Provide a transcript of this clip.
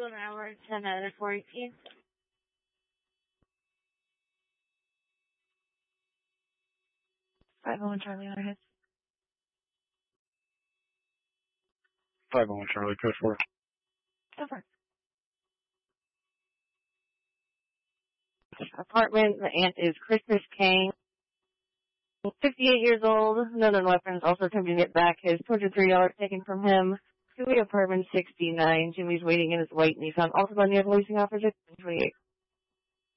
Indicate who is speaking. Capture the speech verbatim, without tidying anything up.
Speaker 1: an hour, ten out of four eighteen.
Speaker 2: five oh one Charlie on our heads.
Speaker 3: five oh one Charlie, code four.
Speaker 2: Go for it.
Speaker 1: Apartment, the aunt is Christmas Kane. fifty-eight years old, none on weapons, also attempting to get back his two hundred three dollars taken from him. Dewey Apartment sixty-nine, Jimmy's waiting in his white Nissan. Also on the policing officer, twenty-eight.